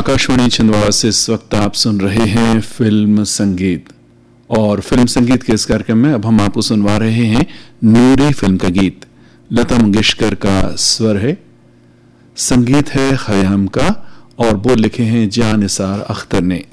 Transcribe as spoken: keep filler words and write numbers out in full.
आकाशवाणी छिंदवाड़ा से इस वक्त आप सुन रहे हैं फिल्म संगीत, और फिल्म संगीत के इस कार्यक्रम में अब हम आपको सुनवा रहे हैं नूरी फिल्म का गीत। लता मंगेशकर का स्वर है, संगीत है खयाम का, और बोल लिखे हैं जान निसार अख्तर ने।